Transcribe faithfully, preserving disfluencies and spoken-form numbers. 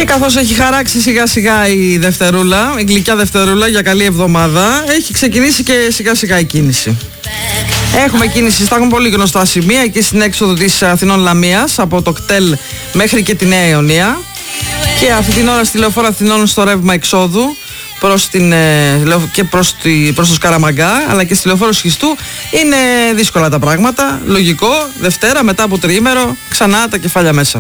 Και καθώς έχει χαράξει σιγά σιγά η Δευτερούλα, η γλυκιά Δευτερούλα για καλή εβδομάδα, έχει ξεκινήσει και σιγά σιγά η κίνηση. Έχουμε κίνηση στα πολύ γνωστά σημεία, εκεί στην έξοδο της Αθηνών Λαμίας, από το κτέλ μέχρι και τη Νέα Ιωνία. Και αυτή την ώρα στη λεωφόρο Αθηνών στο ρεύμα εξόδου προς την, και προς, τη, προς το Σκαραμαγκά, αλλά και στη λεωφόρο Σχιστού είναι δύσκολα τα πράγματα. Λογικό, Δευτέρα μετά από τριήμερο ξανά τα κεφάλια μέσα.